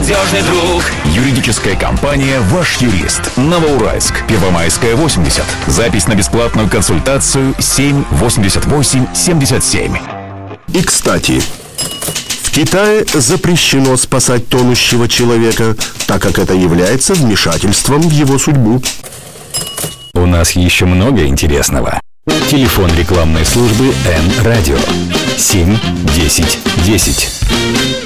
надежный друг. Юридическая компания «Ваш юрист». Новоуральск, Первомайская, 80. Запись на бесплатную консультацию 788-77. И, кстати, в Китае запрещено спасать тонущего человека, так как это является вмешательством в его судьбу. У нас еще много интересного. Телефон рекламной службы Н-Радио 7 10 10.